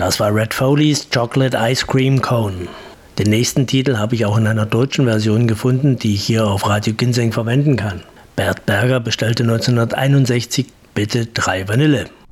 Das war Red Foley's Chocolate Ice Cream Cone. Den nächsten Titel habe ich auch in einer deutschen Version gefunden, die ich hier auf Radio Ginseng verwenden kann. Bert Berger bestellte 1961 bitte 3 Vanille.